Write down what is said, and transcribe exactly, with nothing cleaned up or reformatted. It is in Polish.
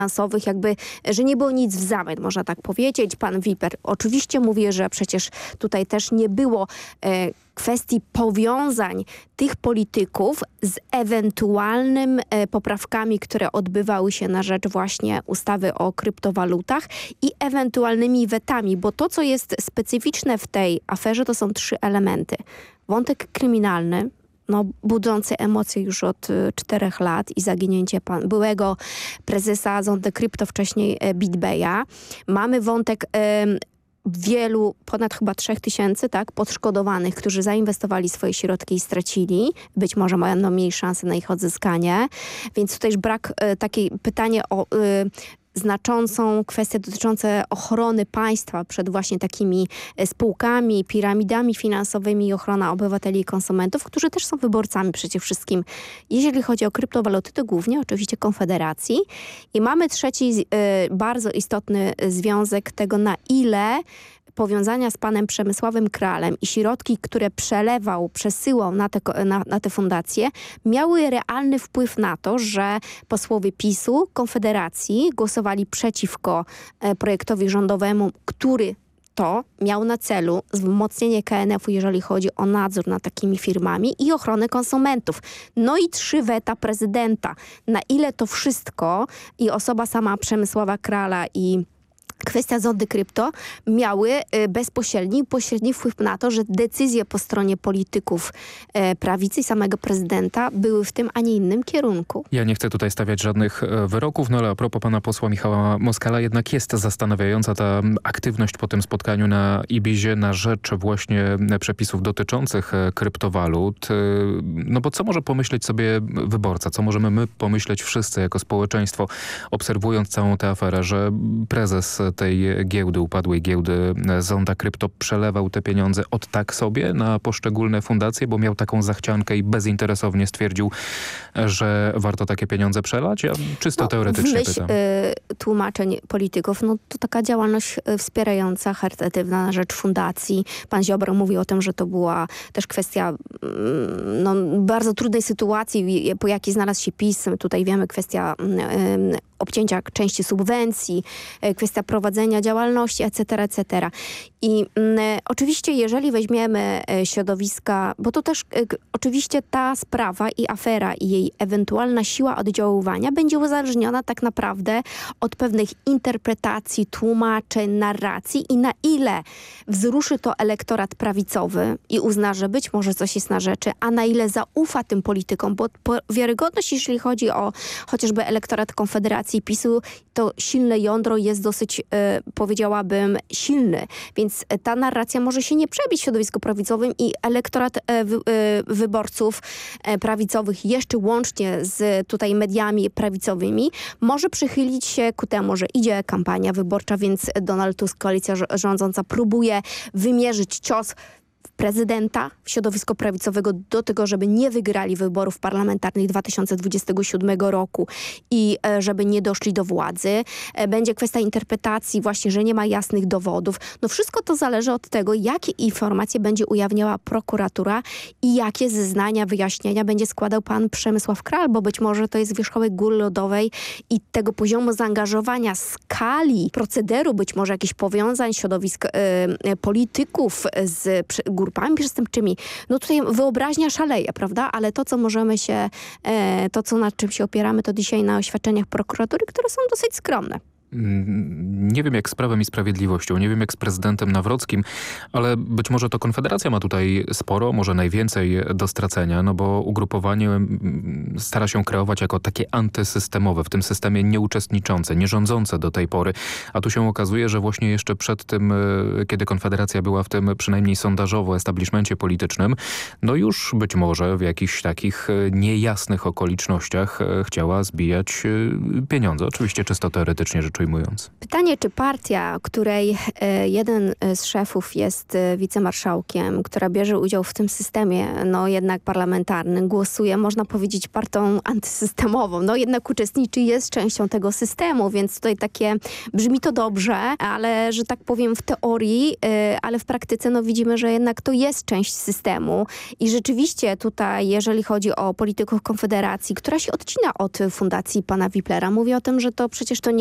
finansowych, jakby, że nie było nic w zamian, można tak powiedzieć. Pan Wiper oczywiście mówi, że przecież tutaj też nie było e, kwestii powiązań tych polityków z ewentualnym e, poprawkami, które odbywały się na rzecz właśnie ustawy o kryptowalutach i ewentualnymi wetami, bo to, co jest specyficzne w tej aferze, to są trzy elementy. Wątek kryminalny, no, budzący emocje już od y, czterech lat i zaginięcie pan, byłego prezesa Zonde Krypto, wcześniej y, BitBaya. Mamy wątek y, wielu, ponad chyba trzech tysięcy, tak, podszkodowanych, którzy zainwestowali swoje środki i stracili. Być może mają no, mniej szansy na ich odzyskanie. Więc tutaj już brak y, takie pytanie o y, znaczącą kwestię dotyczącą ochrony państwa przed właśnie takimi spółkami, piramidami finansowymi i ochrona obywateli i konsumentów, którzy też są wyborcami przede wszystkim. Jeżeli chodzi o kryptowaluty, to głównie oczywiście Konfederacji. I mamy trzeci y, bardzo istotny związek tego, na ile powiązania z panem Przemysławem Kralem i środki, które przelewał, przesyłał na te, na, na te fundacje, miały realny wpływ na to, że posłowie PiSu, Konfederacji głosowali przeciwko e, projektowi rządowemu, który to miał na celu wzmocnienie K N F-u, jeżeli chodzi o nadzór nad takimi firmami i ochronę konsumentów. No i trzy weta prezydenta. Na ile to wszystko i osoba sama Przemysława Krala i kwestia Zondy Krypto miały y, bezpośredni i pośredni wpływ na to, że decyzje po stronie polityków e, prawicy i samego prezydenta były w tym, a nie innym kierunku. Ja nie chcę tutaj stawiać żadnych e, wyroków, no ale a propos pana posła Michała Moskala, jednak jest zastanawiająca ta aktywność po tym spotkaniu na Ibizie na rzecz właśnie przepisów dotyczących e, kryptowalut. E, no bo co może pomyśleć sobie wyborca? Co możemy my pomyśleć wszyscy jako społeczeństwo, obserwując całą tę aferę, że prezes tej giełdy, upadłej giełdy Zonda Krypto przelewał te pieniądze od tak sobie na poszczególne fundacje, bo miał taką zachciankę i bezinteresownie stwierdził, że warto takie pieniądze przelać? Ja czysto no, teoretycznie w myśl, pytam. Y, tłumaczeń polityków, no to taka działalność wspierająca, charytatywna na rzecz fundacji. Pan Ziobro mówi o tym, że to była też kwestia no, bardzo trudnej sytuacji, po jakiej znalazł się PiS. Tutaj wiemy kwestia y, obcięcia części subwencji, kwestia prowadzenia działalności, et cetera, et cetera. I mm, oczywiście, jeżeli weźmiemy e, środowiska, bo to też e, oczywiście ta sprawa i afera i jej ewentualna siła oddziaływania będzie uzależniona tak naprawdę od pewnych interpretacji, tłumaczeń, narracji i na ile wzruszy to elektorat prawicowy i uzna, że być może coś jest na rzeczy, a na ile zaufa tym politykom, bo po wiarygodność, jeśli chodzi o chociażby elektorat Konfederacji i PiSu, to silne jądro jest dosyć, e, powiedziałabym, silny. Więc ta narracja może się nie przebić w środowisku prawicowym i elektorat e, wy, e, wyborców e, prawicowych jeszcze łącznie z tutaj mediami prawicowymi może przychylić się ku temu, że idzie kampania wyborcza, więc Donald Tusk, koalicja rządząca, próbuje wymierzyć cios prezydenta, w środowisko prawicowego do tego, żeby nie wygrali wyborów parlamentarnych dwa tysiące dwudziestego siódmego roku i e, żeby nie doszli do władzy. E, będzie kwestia interpretacji właśnie, że nie ma jasnych dowodów. No wszystko to zależy od tego, jakie informacje będzie ujawniała prokuratura i jakie zeznania, wyjaśnienia będzie składał pan Przemysław Kral, bo być może to jest wierzchołek góry lodowej i tego poziomu zaangażowania, skali procederu, być może jakichś powiązań środowisk e, polityków z grupami przestępczymi. No tutaj wyobraźnia szaleje, prawda? Ale to, co możemy się, e, to, co nad czym się opieramy, to dzisiaj na oświadczeniach prokuratury, które są dosyć skromne. Nie wiem jak z Prawem i Sprawiedliwością, nie wiem jak z prezydentem Nawrockim, ale być może to Konfederacja ma tutaj sporo, może najwięcej do stracenia, no bo ugrupowanie stara się kreować jako takie antysystemowe, w tym systemie nieuczestniczące, nierządzące do tej pory. A tu się okazuje, że właśnie jeszcze przed tym, kiedy Konfederacja była w tym przynajmniej sondażowo establishmencie politycznym, no już być może w jakichś takich niejasnych okolicznościach chciała zbijać pieniądze. Oczywiście czysto teoretycznie rzecz ujmując. Pytanie, pytanie, czy partia, której e, jeden z szefów jest e, wicemarszałkiem, która bierze udział w tym systemie, no jednak parlamentarnym, głosuje, można powiedzieć, partią antysystemową. No jednak uczestniczy, jest częścią tego systemu, więc tutaj takie, brzmi to dobrze, ale że tak powiem w teorii, e, ale w praktyce no widzimy, że jednak to jest część systemu i rzeczywiście tutaj, jeżeli chodzi o polityków Konfederacji, która się odcina od fundacji pana Wiplera, mówi o tym, że to przecież to nie